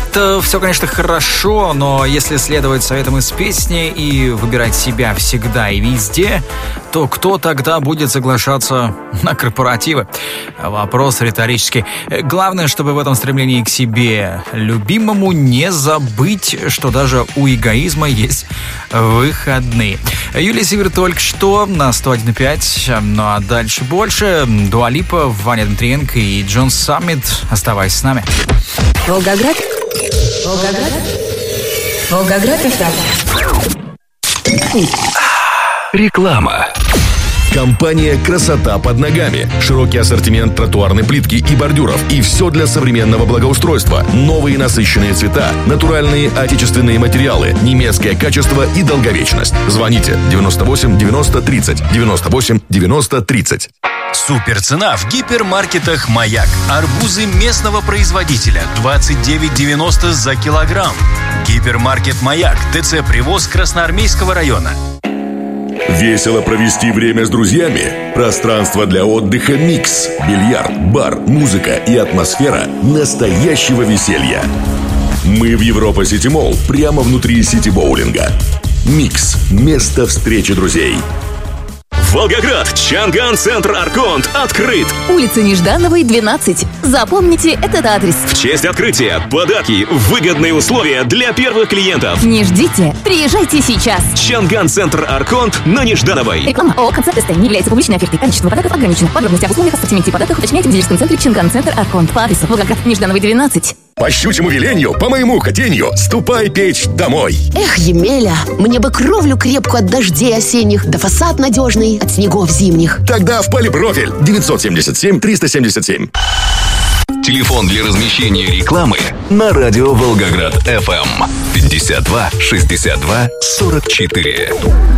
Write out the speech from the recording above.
Это все, конечно, хорошо, но если следовать советам из песни и выбирать себя всегда и везде, то кто тогда будет соглашаться на корпоративы? Вопрос риторический. Главное, чтобы в этом стремлении к себе любимому не забыть, что даже у эгоизма есть выходные. Юлия Сивер только что на 101.5, ну а дальше больше. Дуа Липа, Ваня Дмитриенко и Джон Саммит. Оставайся с нами. Волгоград. Волгоград FM. Реклама. Компания «Красота под ногами». Широкий ассортимент тротуарной плитки и бордюров. И все для современного благоустройства. Новые насыщенные цвета, натуральные отечественные материалы, немецкое качество и долговечность. Звоните 98 90 30 98 90 30. Суперцена в гипермаркетах «Маяк». Арбузы местного производителя 29,90 за килограмм. Гипермаркет «Маяк». ТЦ «Привоз» Красноармейского района. Весело провести время с друзьями? Пространство для отдыха «Микс». Бильярд, бар, музыка и атмосфера настоящего веселья. Мы в Европа Сити Молл, прямо внутри сити-боулинга. «Микс» – место встречи друзей. Волгоград, Чанган-центр «Арконт» открыт. Улица Неждановой, 12. Запомните этот адрес. В честь открытия подарки, выгодные условия для первых клиентов. Не ждите, приезжайте сейчас. Чанган-центр «Арконт» на Неждановой. Реклама ООО «Концепт СТ» не является публичной офертой. Количество подарков ограничено. Подробности об условиях, ассортименте подарков уточняйте в дилерском центре Чанган-центр «Арконт» по адресу Волгоград, Неждановой, 12. По щучьему велению, по моему хотению, ступай печь домой. Эх, Емеля, мне бы кровлю крепкую от дождей осенних, да фасад надежный от снегов зимних. Тогда в Полипрофиль 977 377. Телефон для размещения рекламы на радио Волгоград FM 52 62 44.